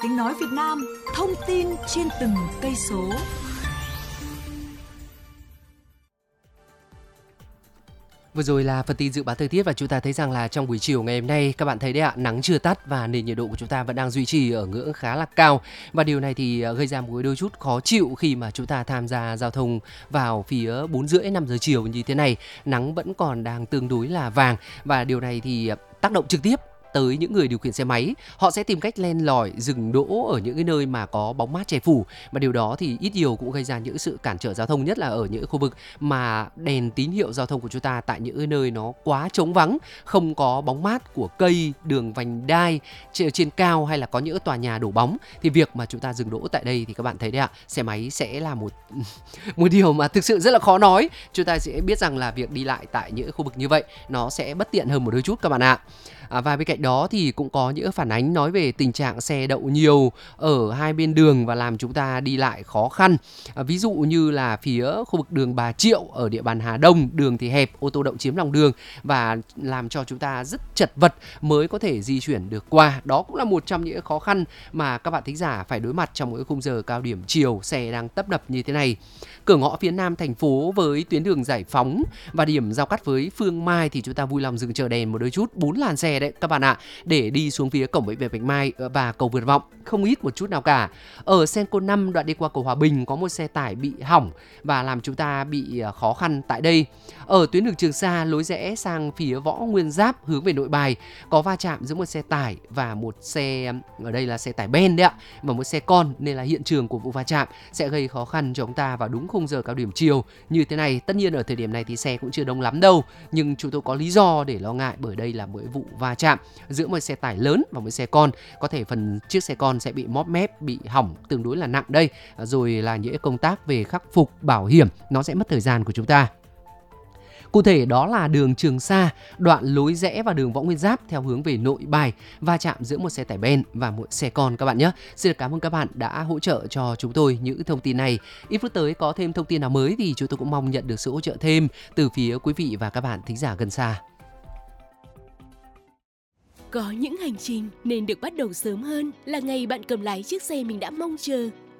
Tiếng nói Việt Nam, thông tin trên từng cây số. Vừa rồi là phần tin dự báo thời tiết và chúng ta thấy rằng là trong buổi chiều ngày hôm nay các bạn thấy đấy ạ, nắng chưa tắt và nền nhiệt độ của chúng ta vẫn đang duy trì ở ngưỡng khá là cao, và điều này thì gây ra một đôi chút khó chịu khi mà chúng ta tham gia giao thông vào phía 4:30-5 giờ chiều như thế này. Nắng vẫn còn đang tương đối là vàng và điều này thì tác động trực tiếp tới những người điều khiển xe máy. Họ sẽ tìm cách len lỏi dừng đỗ ở những cái nơi mà có bóng mát che phủ, và điều đó thì ít nhiều cũng gây ra những sự cản trở giao thông, nhất là ở những khu vực mà đèn tín hiệu giao thông của chúng ta tại những nơi nó quá trống vắng, không có bóng mát của cây, đường vành đai trên cao hay là có những tòa nhà đổ bóng, thì việc mà chúng ta dừng đỗ tại đây thì các bạn thấy đấy ạ, xe máy sẽ là một điều mà thực sự rất là khó nói. Chúng ta sẽ biết rằng là việc đi lại tại những khu vực như vậy nó sẽ bất tiện hơn một đôi chút các bạn ạ. Và bên cạnh đó thì cũng có những phản ánh nói về tình trạng xe đậu nhiều ở hai bên đường và làm chúng ta đi lại khó khăn. Ví dụ như là phía khu vực đường Bà Triệu ở địa bàn Hà Đông, đường thì hẹp, ô tô đậu chiếm lòng đường và làm cho chúng ta rất chật vật mới có thể di chuyển được qua. Đó cũng là một trong những khó khăn mà các bạn thính giả phải đối mặt trong mỗi khung giờ cao điểm chiều, xe đang tấp nập như thế này. Cửa ngõ phía nam thành phố với tuyến đường Giải Phóng và điểm giao cắt với Phương Mai thì chúng ta vui lòng dừng chờ đèn một đôi chút, 4 làn xe đấy các bạn ạ, để đi xuống phía cổng bệnh viện Bạch Mai và cầu Vượt Vọng, không ít một chút nào cả. Ở Senco 5 đoạn đi qua cầu Hòa Bình có một xe tải bị hỏng và làm chúng ta bị khó khăn tại đây. Ở tuyến đường Trường Sa lối rẽ sang phía Võ Nguyên Giáp hướng về Nội Bài có va chạm giữa một xe tải và một xe, ở đây là xe tải ben đấy ạ, và một xe con, nên là hiện trường của vụ va chạm sẽ gây khó khăn cho chúng ta vào đúng khung giờ cao điểm chiều như thế này. Tất nhiên ở thời điểm này thì xe cũng chưa đông lắm đâu, nhưng chúng tôi có lý do để lo ngại bởi đây là một vụ va chạm giữa một xe tải lớn và một xe con. Có thể phần chiếc xe con sẽ bị móp mép, bị hỏng tương đối là nặng đây, rồi là những công tác về khắc phục bảo hiểm nó sẽ mất thời gian của chúng ta. Cụ thể đó là đường Trường Sa, đoạn lối rẽ vào đường Võ Nguyên Giáp theo hướng về Nội Bài, va chạm giữa một xe tải ben và một xe con các bạn nhé. Xin được cảm ơn các bạn đã hỗ trợ cho chúng tôi những thông tin này. Ít phút tới có thêm thông tin nào mới thì chúng tôi cũng mong nhận được sự hỗ trợ thêm từ phía quý vị và các bạn thính giả gần xa. Có những hành trình nên được bắt đầu sớm hơn là ngày bạn cầm lái chiếc xe mình đã mong chờ.